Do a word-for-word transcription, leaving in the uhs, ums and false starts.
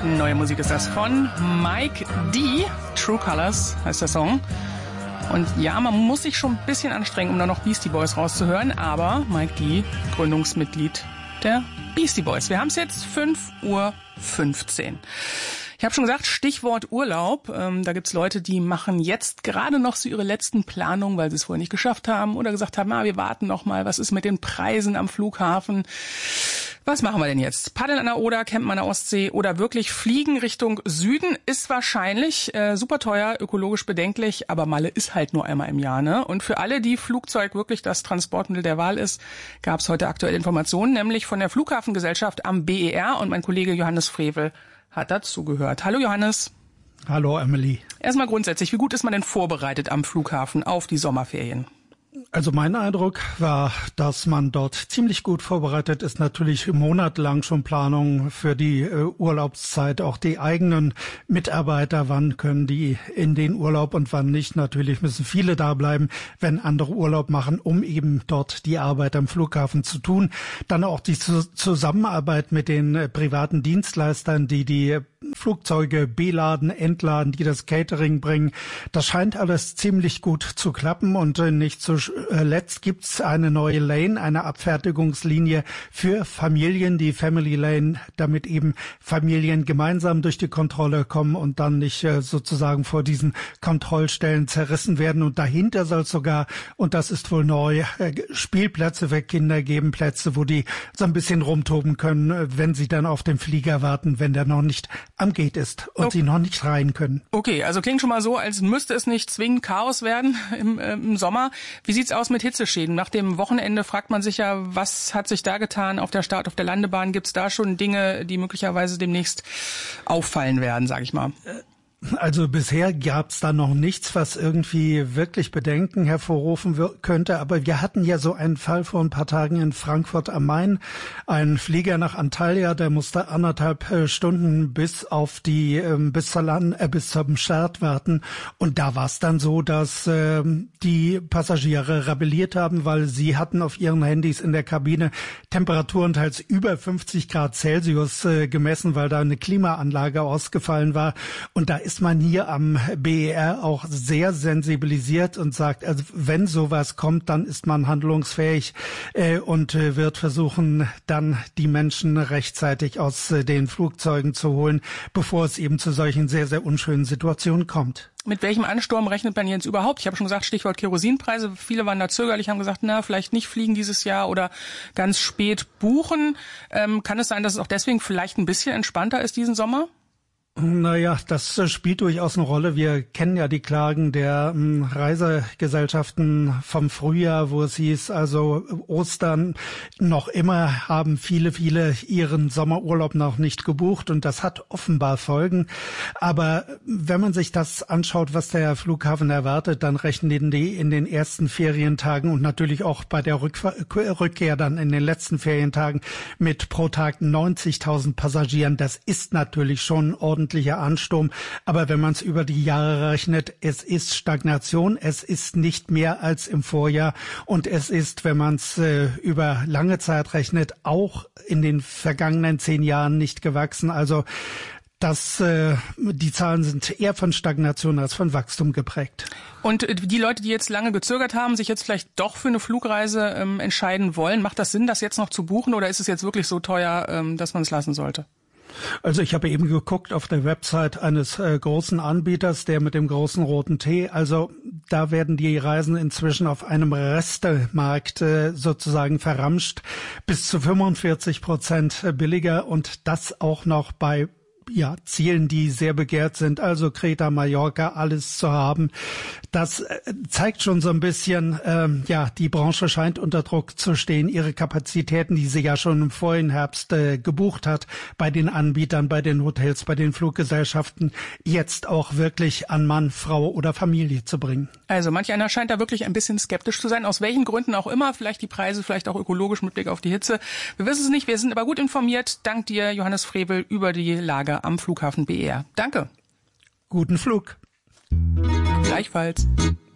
Neue Musik ist das von Mike D. True Colors heißt der Song. Und ja, man muss sich schon ein bisschen anstrengen, um da noch Beastie Boys rauszuhören. Aber Mike D., Gründungsmitglied der Beastie Boys. Wir haben es jetzt fünf Uhr fünfzehn. Ich habe schon gesagt, Stichwort Urlaub. Ähm, da gibt's Leute, die machen jetzt gerade noch so ihre letzten Planungen, weil sie es vorher nicht geschafft haben oder gesagt haben, ah, wir warten noch mal, was ist mit den Preisen am Flughafen? Was machen wir denn jetzt? Paddeln an der Oder, campen an der Ostsee oder wirklich fliegen Richtung Süden ist wahrscheinlich äh, super teuer, ökologisch bedenklich, aber Malle ist halt nur einmal im Jahr, ne? Und für alle, die Flugzeug wirklich das Transportmittel der Wahl ist, gab's heute aktuelle Informationen, nämlich von der Flughafengesellschaft am B E R und mein Kollege Johannes Frevel hat dazugehört. Hallo Johannes. Hallo Emily. Erstmal grundsätzlich, wie gut ist man denn vorbereitet am Flughafen auf die Sommerferien? Also mein Eindruck war, dass man dort ziemlich gut vorbereitet ist. Natürlich monatelang schon Planung für die äh, Urlaubszeit, auch die eigenen Mitarbeiter, wann können die in den Urlaub und wann nicht. Natürlich müssen viele da bleiben, wenn andere Urlaub machen, um eben dort die Arbeit am Flughafen zu tun. Dann auch die Zu- Zusammenarbeit mit den äh, privaten Dienstleistern, die die Flugzeuge beladen, entladen, die das Catering bringen. Das scheint alles ziemlich gut zu klappen und äh, nicht zuletzt gibt's eine neue Lane, eine Abfertigungslinie für Familien, die Family Lane, damit eben Familien gemeinsam durch die Kontrolle kommen und dann nicht äh, sozusagen vor diesen Kontrollstellen zerrissen werden. Und dahinter soll es sogar, und das ist wohl neu, äh, Spielplätze für Kinder geben, Plätze, wo die so ein bisschen rumtoben können, äh, wenn sie dann auf den Flieger warten, wenn der noch nicht am Gate ist und okay. sie noch nicht rein können. Okay, also klingt schon mal so, als müsste es nicht zwingend Chaos werden im, äh, im Sommer. Wie sieht's aus mit Hitzeschäden? Nach dem Wochenende fragt man sich ja, was hat sich da getan auf der Start, auf der Landebahn? Gibt's da schon Dinge, die möglicherweise demnächst auffallen werden, sag ich mal? Also bisher gab's da noch nichts, was irgendwie wirklich Bedenken hervorrufen w- könnte. Aber wir hatten ja so einen Fall vor ein paar Tagen in Frankfurt am Main. Ein Flieger nach Antalya, der musste anderthalb äh, Stunden bis auf die ähm, bis zur Land, äh, bis zum Start warten. Und da war's dann so, dass äh, die Passagiere rebelliert haben, weil sie hatten auf ihren Handys in der Kabine Temperaturen teils über fünfzig Grad Celsius äh, gemessen, weil da eine Klimaanlage ausgefallen war. Und da ist man hier am B E R auch sehr sensibilisiert und sagt, also wenn sowas kommt, dann ist man handlungsfähig äh, und äh, wird versuchen, dann die Menschen rechtzeitig aus äh, den Flugzeugen zu holen, bevor es eben zu solchen sehr, sehr unschönen Situationen kommt. Mit welchem Ansturm rechnet man jetzt überhaupt? Ich habe schon gesagt, Stichwort Kerosinpreise. Viele waren da zögerlich, haben gesagt, na, vielleicht nicht fliegen dieses Jahr oder ganz spät buchen. Ähm, kann es sein, dass es auch deswegen vielleicht ein bisschen entspannter ist diesen Sommer? Naja, das spielt durchaus eine Rolle. Wir kennen ja die Klagen der m, Reisegesellschaften vom Frühjahr, wo es hieß, also Ostern noch immer haben viele, viele ihren Sommerurlaub noch nicht gebucht und das hat offenbar Folgen. Aber wenn man sich das anschaut, was der Flughafen erwartet, dann rechnen die in den ersten Ferientagen und natürlich auch bei der Rückf- Rückkehr dann in den letzten Ferientagen mit pro Tag neunzigtausend Passagieren. Das ist natürlich schon ordentlich. Ansturm. Aber wenn man es über die Jahre rechnet, es ist Stagnation, es ist nicht mehr als im Vorjahr und es ist, wenn man es äh, über lange Zeit rechnet, auch in den vergangenen zehn Jahren nicht gewachsen. Also das, äh, die Zahlen sind eher von Stagnation als von Wachstum geprägt. Und die Leute, die jetzt lange gezögert haben, sich jetzt vielleicht doch für eine Flugreise ähm, entscheiden wollen, macht das Sinn, das jetzt noch zu buchen oder ist es jetzt wirklich so teuer, ähm, dass man es lassen sollte? Also ich habe eben geguckt auf der Website eines äh, großen Anbieters, der mit dem großen roten T. Also da werden die Reisen inzwischen auf einem Restemarkt äh, sozusagen verramscht, bis zu fünfundvierzig Prozent billiger und das auch noch bei ja, Zielen, die sehr begehrt sind, also Kreta, Mallorca, alles zu haben. Das äh, zeigt schon so ein bisschen, ähm, ja, die Branche scheint unter Druck zu stehen, ihre Kapazitäten, die sie ja schon im vorigen Herbst äh, gebucht hat, bei den Anbietern, bei den Hotels, bei den Fluggesellschaften, jetzt auch wirklich an Mann, Frau oder Familie zu bringen. Also manch einer scheint da wirklich ein bisschen skeptisch zu sein, aus welchen Gründen auch immer, vielleicht die Preise, vielleicht auch ökologisch mit Blick auf die Hitze. Wir wissen es nicht, wir sind aber gut informiert. Dank dir, Johannes Frevel, über die Lage am Flughafen B E R. Danke. Guten Flug. Gleichfalls.